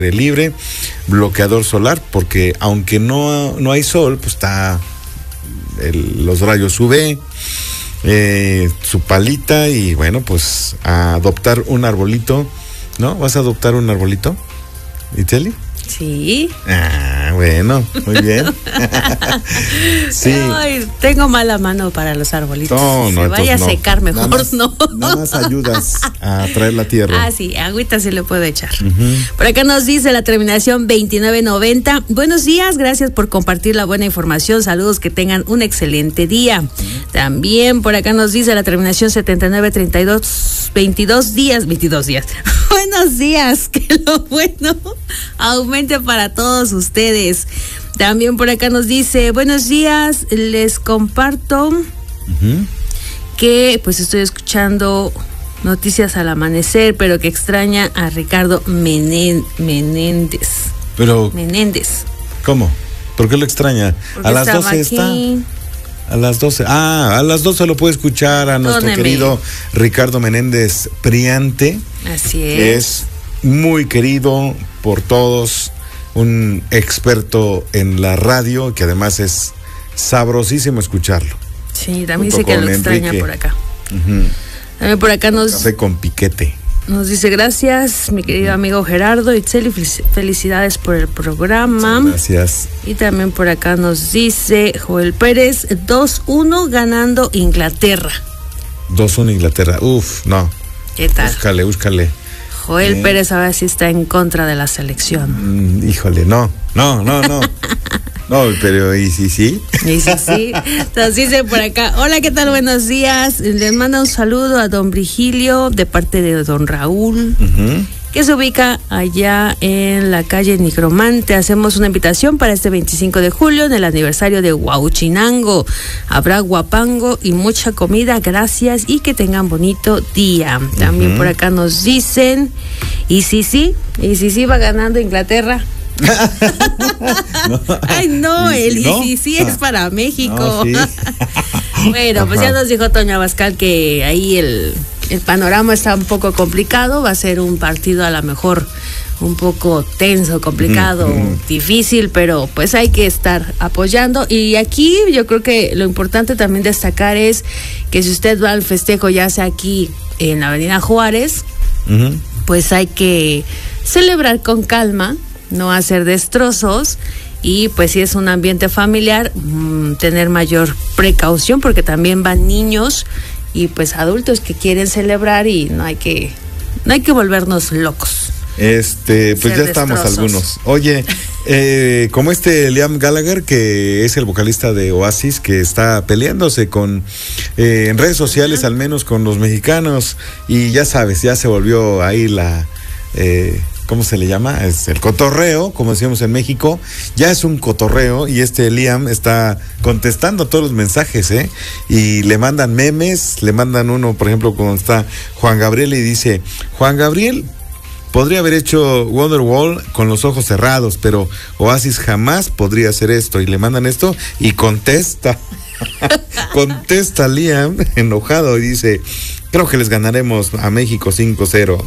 libre, bloqueador solar, porque aunque no hay sol, pues está los rayos UV, su palita y bueno, pues a adoptar un arbolito, ¿no? ¿Vas a adoptar un arbolito, Iteli? Sí. Ah, bueno, muy bien. Sí. Ay, tengo mala mano para los arbolitos. No, se vaya a secar mejor, no. Nada más ayudas a traer la tierra. Ah, sí, agüita se le puede echar. Por acá nos dice la terminación 2990. Buenos días, gracias por compartir la buena información. Saludos, que tengan un excelente día. También por acá nos dice la terminación 7932. 22 días. Buenos días, que lo bueno aumente para todos ustedes. También por acá nos dice, buenos días, les comparto que pues estoy escuchando noticias al amanecer, pero que extraña a Ricardo Menéndez. Pero Menéndez. ¿Cómo? ¿Por qué lo extraña? Porque a las 12 aquí está. A las 12. A las 12 lo puede escuchar a nuestro querido Ricardo Menéndez Priante. Así es. Que es muy querido por todos, un experto en la radio, que además es sabrosísimo escucharlo. Sí, también dice que lo extraña por acá. También por acá café con piquete. Nos dice, gracias, mi querido amigo Gerardo Itzel, felicidades por el programa. Gracias. Y también por acá nos dice Joel Pérez, 2-1 ganando Inglaterra. 2-1 Inglaterra, no. ¿Qué tal? Búscale. Joel Pérez ahora sí está en contra de la selección. Híjole, no. No, pero ¿y si sí? Y sí. Nos dice por acá, hola, ¿qué tal? Buenos días. Les manda un saludo a don Virgilio de parte de don Raúl, que se ubica allá en la calle Nigromante. Hacemos una invitación para este 25 de julio, en el aniversario de Huauchinango. Habrá guapango y mucha comida, gracias, y que tengan bonito día. También por acá nos dicen, y sí va ganando Inglaterra. Ay, no, es para México. No, sí. Bueno, pues ya nos dijo Toño Abascal que ahí el panorama está un poco complicado. Va a ser un partido a lo mejor un poco tenso, complicado, difícil, pero pues hay que estar apoyando. Y aquí yo creo que lo importante también destacar es que si usted va al festejo, ya sea aquí en la Avenida Juárez, pues hay que celebrar con calma, no hacer destrozos, y pues si es un ambiente familiar, tener mayor precaución, porque también van niños y pues adultos que quieren celebrar, y no hay que volvernos locos. Pues ya estamos algunos. Oye, como Liam Gallagher, que es el vocalista de Oasis, que está peleándose con en redes sociales, al menos con los mexicanos, y ya sabes, ya se volvió ahí la ¿cómo se le llama? Es el cotorreo, como decíamos en México. Ya es un cotorreo, y Liam está contestando todos los mensajes, y le mandan memes, le mandan uno, por ejemplo, cuando está Juan Gabriel, y dice, Juan Gabriel podría haber hecho Wonderwall con los ojos cerrados, pero Oasis jamás podría hacer esto, y le mandan esto, y contesta Liam enojado, y dice, creo que les ganaremos a México 5-0.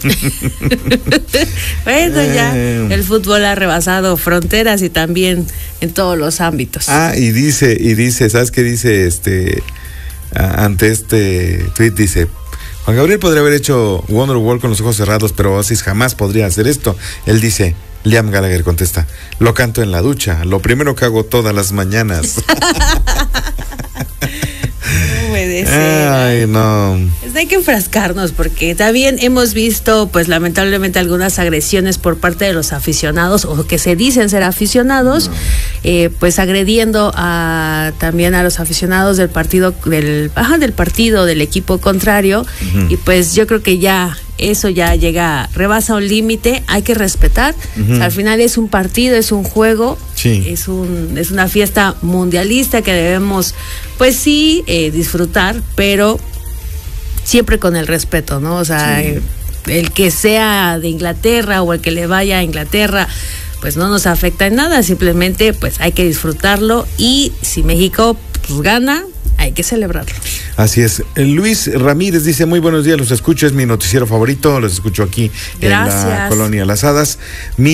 Bueno, ya el fútbol ha rebasado fronteras, y también en todos los ámbitos. Y dice, ¿sabes qué dice ante este tweet? Dice, Juan Gabriel podría haber hecho Wonderwall con los ojos cerrados, pero Oasis jamás podría hacer esto. Él dice, Liam Gallagher contesta, lo canto en la ducha, lo primero que hago todas las mañanas. Ay, no. Pues hay que enfrascarnos, porque también hemos visto, pues lamentablemente, algunas agresiones por parte de los aficionados, o que se dicen ser aficionados, pues agrediendo también a los aficionados del partido, del equipo contrario. Y pues yo creo que ya eso ya rebasa un límite, hay que respetar. O sea, al final es un partido, es un juego, es una fiesta mundialista que debemos, pues sí, disfrutar, pero siempre con el respeto, ¿no? O sea, el que sea de Inglaterra o el que le vaya a Inglaterra, pues no nos afecta en nada, simplemente pues hay que disfrutarlo, y si México pues gana, hay que celebrarlo. Así es. Luis Ramírez dice, muy buenos días, los escucho, es mi noticiero favorito, los escucho aquí en la Colonia Las Hadas.